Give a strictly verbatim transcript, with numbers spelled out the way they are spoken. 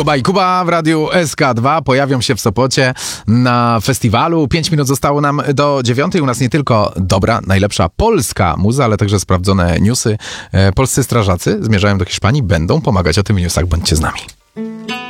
Kuba i Kuba w Radiu S K dwa pojawią się w Sopocie na festiwalu. Pięć minut zostało nam do dziewiątej. U nas nie tylko dobra, najlepsza polska muza, ale także sprawdzone newsy. Polscy strażacy zmierzają do Hiszpanii, będą pomagać o tym newsach. Bądźcie z nami.